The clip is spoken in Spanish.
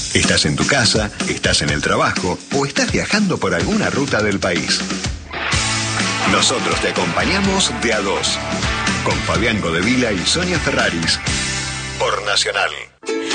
Estás en tu casa, estás en el trabajo o estás viajando por alguna ruta del país. Nosotros te acompañamos de A2, con Fabián Godevila y Sonia Ferraris, por Nacional.